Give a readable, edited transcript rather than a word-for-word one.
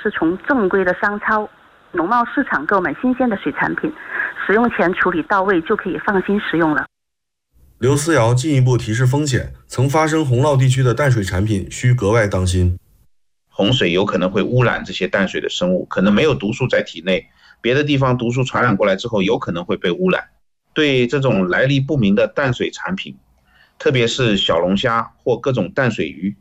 是从正规的商超、农贸市场购买新鲜的水产品，使用前处理到位就可以放心食用了。 刘思瑶进一步提示风险，曾发生洪涝地区的淡水产品需格外当心。 洪水有可能会污染这些淡水的生物，可能没有毒素在体内，别的地方毒素传染过来之后有可能会被污染。对这种来历不明的淡水产品，特别是小龙虾或各种淡水鱼，